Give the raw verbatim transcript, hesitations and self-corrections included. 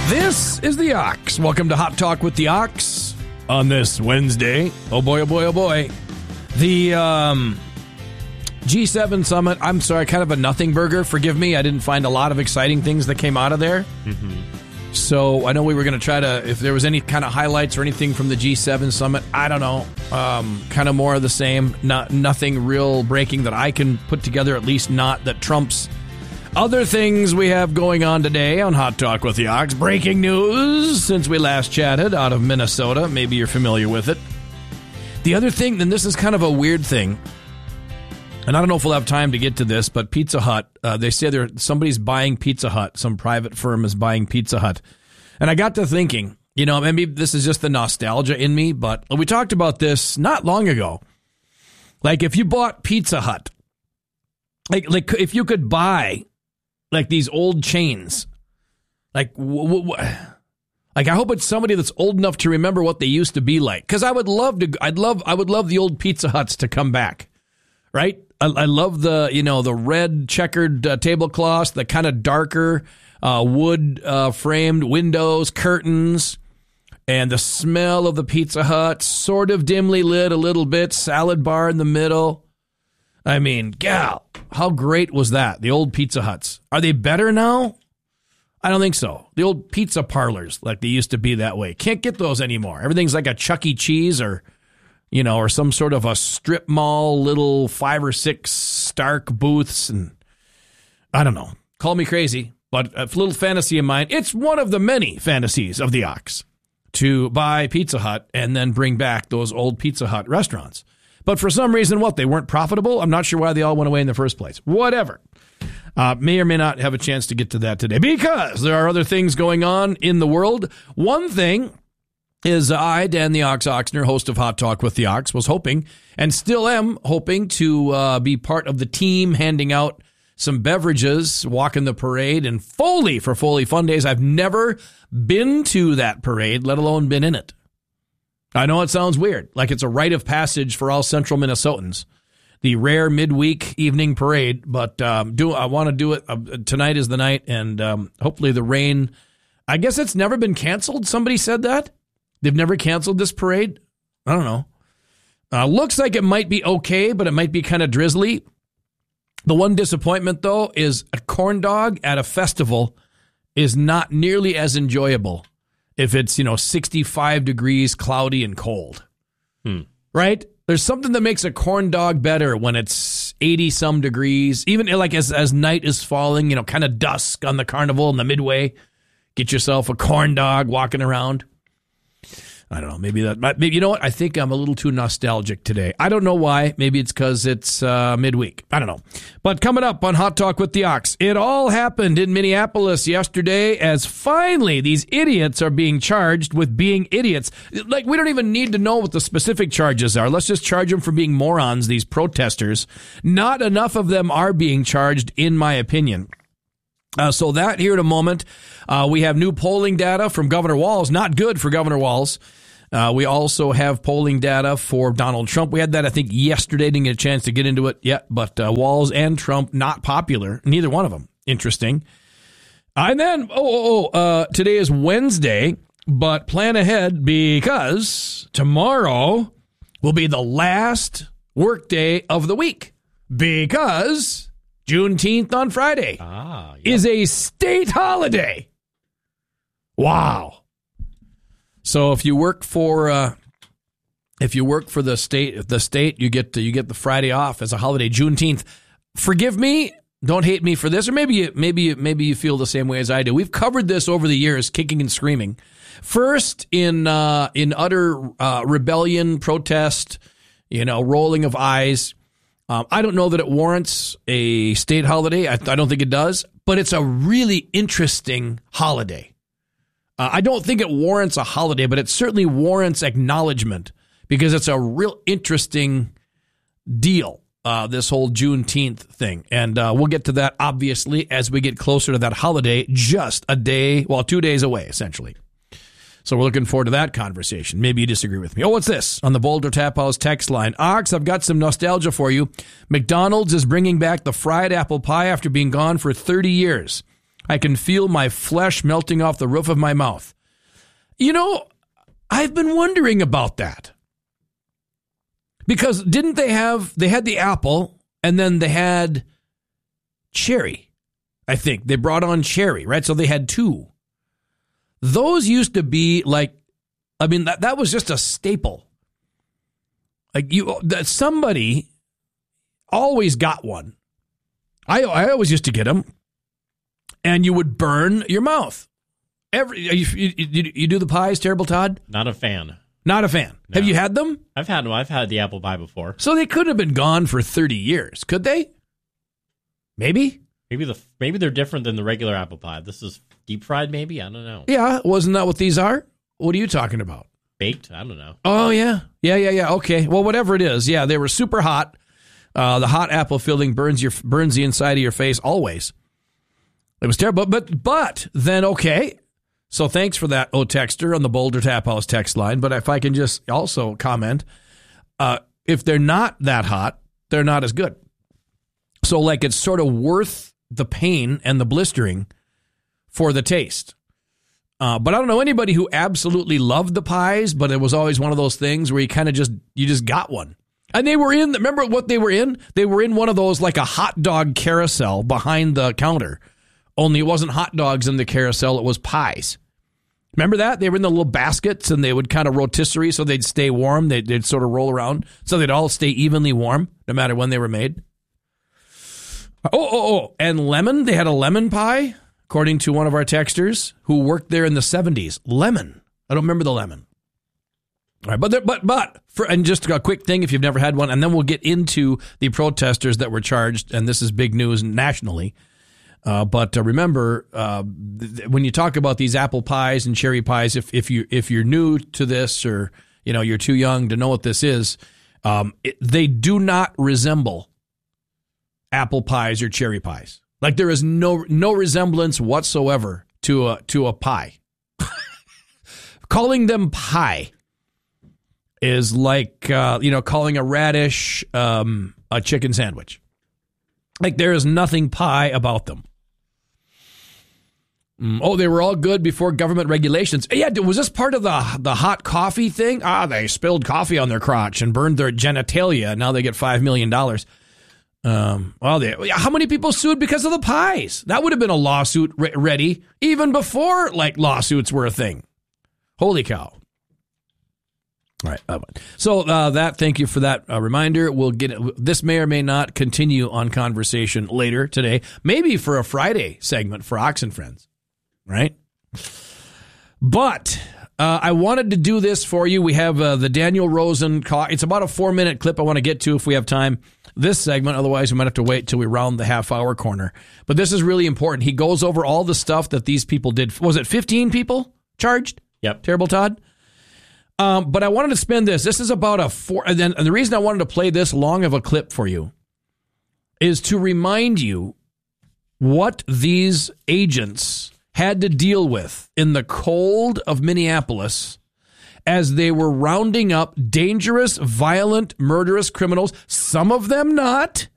This is the Ox. Welcome to Hot Talk with the Ox on this Wednesday. Oh boy, oh boy, oh boy. The um, G seven summit, I'm sorry, kind of a nothing burger. Forgive me, I didn't find a lot of exciting things that came out of there. Mm-hmm. So I know we were going to try to, if there was any kind of highlights or anything from the G seven summit, I don't know. Um, kind of more of the same. Not Nothing real breaking that I can put together, at least not that trumps other things we have going on today on Hot Talk with the Ox. Breaking news since we last chatted out of Minnesota. Maybe you're familiar with it. The other thing, and this is kind of a weird thing, and I don't know if we'll have time to get to this, but Pizza Hut, uh, they say there somebody's buying Pizza Hut. Some private firm is buying Pizza Hut. And I got to thinking, you know, maybe this is just the nostalgia in me, but we talked about this not long ago. Like if you bought Pizza Hut, like like if you could buy like these old chains, like w- w- w- like I hope it's somebody that's old enough to remember what they used to be like. Because I would love to, I'd love, I would love the old Pizza Huts to come back, right? I, I love the, you know, the red checkered uh, tablecloths, the kind of darker uh, wood uh, framed windows, curtains, and the smell of the Pizza Hut, sort of dimly lit a little bit, salad bar in the middle. I mean, gal, how great was that? The old Pizza Huts. Are they better now? I don't think so. The old pizza parlors, like they used to be that way. Can't get those anymore. Everything's like a Chuck E. Cheese or, you know, or some sort of a strip mall, little five or six Stark booths. And I don't know. Call me crazy, but a little fantasy of mine. It's one of the many fantasies of the Ox to buy Pizza Hut and then bring back those old Pizza Hut restaurants. But for some reason, what, they weren't profitable? I'm not sure why they all went away in the first place. Whatever. Uh, may or may not have a chance to get to that today because there are other things going on in the world. One thing is I, Dan the Ox Oxner, host of Hot Talk with the Ox, was hoping and still am hoping to uh, be part of the team handing out some beverages, walking the parade, and Foley for Foley Fun Days. I've never been to that parade, let alone been in it. I know it sounds weird, like it's a rite of passage for all central Minnesotans, the rare midweek evening parade, but um, do I want to do it. Uh, tonight is the night, and um, hopefully the rain, I guess it's never been canceled. Somebody said that. They've never canceled this parade. I don't know. Uh, looks like it might be okay, but it might be kind of drizzly. The one disappointment, though, is a corn dog at a festival is not nearly as enjoyable if it's, you know, sixty-five degrees, cloudy, and cold. Hmm. Right? There's something that makes a corn dog better when it's eighty-some degrees, even like as, as night is falling, you know, kind of dusk on the carnival in the midway. Get yourself a corn dog walking around. I don't know. Maybe that, maybe, you know what? I think I'm a little too nostalgic today. I don't know why. Maybe it's because it's uh, midweek. I don't know. But coming up on Hot Talk with the Ox, it all happened in Minneapolis yesterday as finally these idiots are being charged with being idiots. Like, we don't even need to know what the specific charges are. Let's just charge them for being morons, these protesters. Not enough of them are being charged, in my opinion. Uh, so that here in a moment, uh, we have new polling data from Governor Walz. Not good for Governor Walz. Uh, we also have polling data for Donald Trump. We had that, I think, yesterday. Didn't get a chance to get into it yet. But uh, Walz and Trump, not popular. Neither one of them. Interesting. Uh, and then, oh, oh, oh uh, today is Wednesday. But plan ahead because tomorrow will be the last workday of the week. Because Juneteenth on Friday ah, yep. is a state holiday. Wow. So if you work for uh, if you work for the state, the state, you get to, you get the Friday off as a holiday, Juneteenth. Forgive me, don't hate me for this, or maybe you, maybe you, maybe you feel the same way as I do. We've covered this over the years, kicking and screaming. First in uh, in utter uh, rebellion, protest, you know, rolling of eyes. Um, I don't know that it warrants a state holiday. I, I don't think it does, but it's a really interesting holiday. Uh, I don't think it warrants a holiday, but it certainly warrants acknowledgement because it's a real interesting deal, uh, this whole Juneteenth thing. And uh, we'll get to that, obviously, as we get closer to that holiday, just a day, well, two days away, essentially. So we're looking forward to that conversation. Maybe you disagree with me. Oh, what's this? On the Boulder Tap House text line. Ox, I've got some nostalgia for you. McDonald's is bringing back the fried apple pie after being gone for thirty years. I can feel my flesh melting off the roof of my mouth. You know, I've been wondering about that. Because didn't they have, they had the apple and then they had cherry, I think. They brought on cherry, right? So they had two. Those used to be like, I mean, that, that was just a staple. Like you, that somebody always got one. I I always used to get them. And you would burn your mouth. Every you, you, you, you do the pies, Terrible Todd? Not a fan. Not a fan. No. Have you had them? I've had them. I've had the apple pie before. So they could have been gone for thirty years, could they? Maybe. Maybe the maybe they're different than the regular apple pie. This is deep fried, maybe? I don't know. Yeah, wasn't that what these are? What are you talking about? Baked? I don't know. Oh, yeah. Yeah, yeah, yeah. Okay. Well, whatever it is. Yeah, they were super hot. Uh, the hot apple filling burns your burns the inside of your face always. It was terrible. But, but then, okay. So thanks for that, O Texter, on the Boulder Tap House text line. But if I can just also comment, uh, if they're not that hot, they're not as good. So, like, it's sort of worth the pain and the blistering for the taste. Uh, but I don't know anybody who absolutely loved the pies, but it was always one of those things where you kind of just, you just got one. And they were in, remember what they were in? They were in one of those, like a hot dog carousel behind the counter. Only it wasn't hot dogs in the carousel, it was pies. Remember that? They were in the little baskets and they would kind of rotisserie so they'd stay warm. They'd, they'd sort of roll around so they'd all stay evenly warm no matter when they were made. Oh, oh, oh. And lemon. They had a lemon pie, according to one of our texters who worked there in the seventies. Lemon. I don't remember the lemon. All right, but there, but but for and just a quick thing if you've never had one, and then we'll get into the protesters that were charged, and this is big news nationally. Uh, but uh, remember, uh, th- when you talk about these apple pies and cherry pies, if if you if you're new to this or you know you're too young to know what this is, um, it, they do not resemble apple pies or cherry pies. Like there is no no resemblance whatsoever to a to a pie. Calling them pie is like uh, you know calling a radish um, a chicken sandwich. Like there is nothing pie about them. Mm, oh, they were all good before government regulations. Yeah, was this part of the the hot coffee thing? Ah, they spilled coffee on their crotch and burned their genitalia. Now they get five million dollars. Um, well, they, how many people sued because of the pies? That would have been a lawsuit re- ready even before like lawsuits were a thing. Holy cow. All right. So uh, that, thank you for that uh, reminder. We'll get it. This may or may not continue on conversation later today, maybe for a Friday segment for Ox and Friends, right? But uh, I wanted to do this for you. We have uh, the Daniel Rosen call. It's about a four minute clip I want to get to if we have time this segment. Otherwise, we might have to wait till we round the half hour corner. But this is really important. He goes over all the stuff that these people did. Was it fifteen people charged? Yep. Terrible Todd? Um, but I wanted to spend this. This is about a four. And, then, and the reason I wanted to play this long of a clip for you is to remind you what these agents had to deal with in the cold of Minneapolis as they were rounding up dangerous, violent, murderous criminals. Some of them not.